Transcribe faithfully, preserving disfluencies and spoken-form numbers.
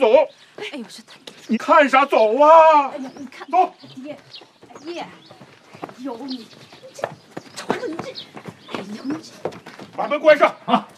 走。 哎呦，这他， 你看啥走啊？ 哎呀，你看， 走。 爹，爹，哎呦你，你这瞅瞅你这，哎呦你这， 把门关上啊！